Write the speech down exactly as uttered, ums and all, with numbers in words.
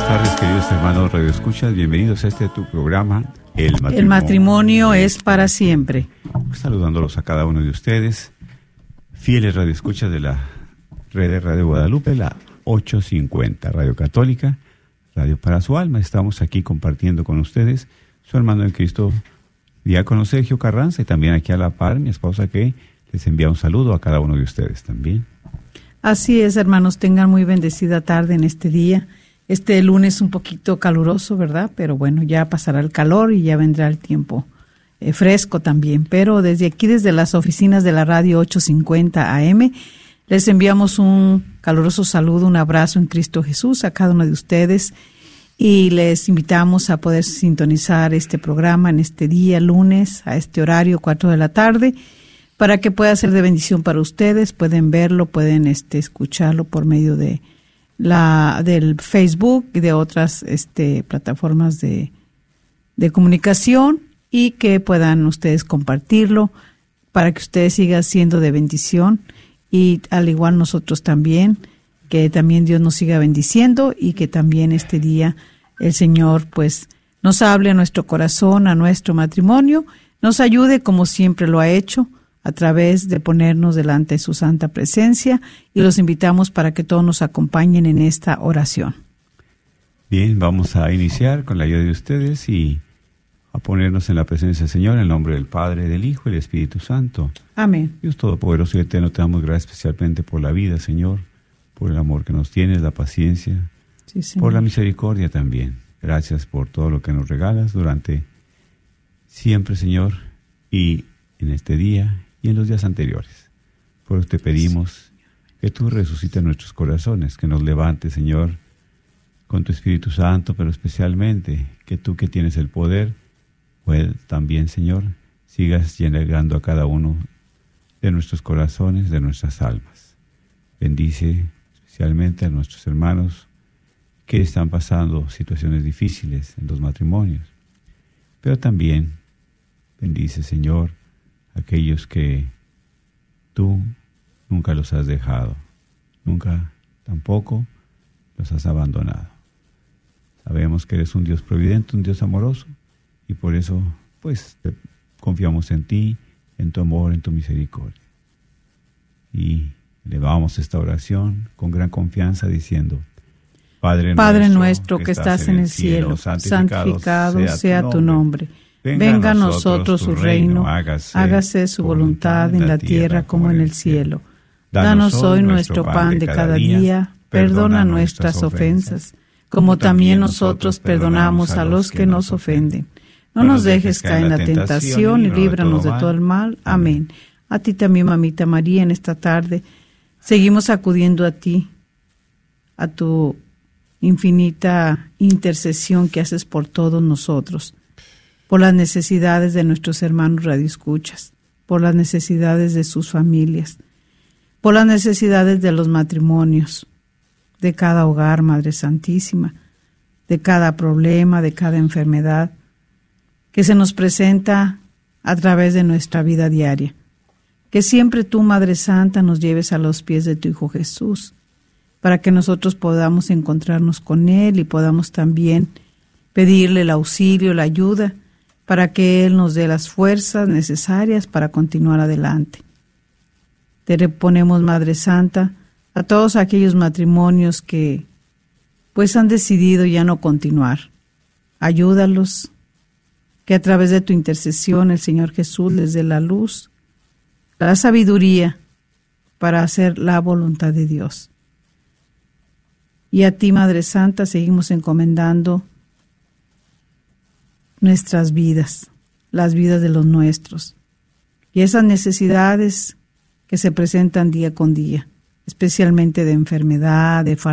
tardes, queridos hermanos Radio Escuchas. Bienvenidos a este tu programa, El Matrimonio, El matrimonio es para siempre. Saludándolos a cada uno de ustedes, fieles Radio Escuchas de la red de Radio Guadalupe, la ochocientos cincuenta, Radio Católica, Radio para su alma. Estamos aquí compartiendo con ustedes, su hermano en Cristo, diácono Sergio Carranza, y también aquí a la par, mi esposa, que les envía un saludo a cada uno de ustedes también. Así es, hermanos, tengan muy bendecida tarde en este día. Este lunes un poquito caluroso, ¿verdad? Pero bueno, ya pasará el calor y ya vendrá el tiempo eh, fresco también. Pero desde aquí, desde las oficinas de la radio ochocientos cincuenta A M, les enviamos un caluroso saludo, un abrazo en Cristo Jesús a cada uno de ustedes y les invitamos a poder sintonizar este programa en este día, lunes, a este horario, cuatro de la tarde, para que pueda ser de bendición para ustedes. Pueden verlo, pueden este, escucharlo por medio de la del Facebook y de otras este, plataformas de, de comunicación, y que puedan ustedes compartirlo para que ustedes sigan siendo de bendición, y al igual nosotros también, que también Dios nos siga bendiciendo y que también este día el Señor pues nos hable a nuestro corazón, a nuestro matrimonio, nos ayude como siempre lo ha hecho, a través de ponernos delante de su santa presencia, y los invitamos para que todos nos acompañen en esta oración. Bien, vamos a iniciar con la ayuda de ustedes y a ponernos en la presencia del Señor, en el nombre del Padre, del Hijo y del Espíritu Santo. Amén. Dios Todopoderoso y Eterno, te damos gracias especialmente por la vida, Señor, por el amor que nos tienes, la paciencia, sí, por la misericordia también. Gracias por todo lo que nos regalas durante siempre, Señor, y en este día y en los días anteriores. Por eso te pedimos que tú resucites nuestros corazones, que nos levantes, Señor, con tu Espíritu Santo, pero especialmente que tú, que tienes el poder, pues también, Señor, sigas llenando a cada uno de nuestros corazones, de nuestras almas. Bendice especialmente a nuestros hermanos que están pasando situaciones difíciles en los matrimonios, pero también bendice, Señor, aquellos que tú nunca los has dejado, nunca tampoco los has abandonado. Sabemos que eres un Dios providente, un Dios amoroso, y por eso pues te, confiamos en ti, en tu amor, en tu misericordia. Y elevamos esta oración con gran confianza diciendo: Padre, Padre nuestro, nuestro que estás en el cielo, santificado, santificado sea tu nombre. Venga a nosotros tu reino, hágase, hágase su voluntad en la tierra como en el cielo. Danos hoy nuestro pan de cada día, perdona nuestras ofensas, como también nosotros perdonamos a los que nos ofenden. No nos dejes caer en la tentación y líbranos de todo el mal. Amén. A ti también, mamita María, en esta tarde seguimos acudiendo a ti, a tu infinita intercesión que haces por todos nosotros, por las necesidades de nuestros hermanos radioescuchas, por las necesidades de sus familias, por las necesidades de los matrimonios, de cada hogar, Madre Santísima, de cada problema, de cada enfermedad que se nos presenta a través de nuestra vida diaria. Que siempre tú, Madre Santa, nos lleves a los pies de tu Hijo Jesús, para que nosotros podamos encontrarnos con Él y podamos también pedirle el auxilio, la ayuda, para que Él nos dé las fuerzas necesarias para continuar adelante. Te reponemos, Madre Santa, a todos aquellos matrimonios que pues han decidido ya no continuar. Ayúdalos, que a través de tu intercesión el Señor Jesús les dé la luz, la sabiduría para hacer la voluntad de Dios. Y a ti, Madre Santa, seguimos encomendando nuestras vidas, las vidas de los nuestros, y esas necesidades que se presentan día con día, especialmente de enfermedad, de falta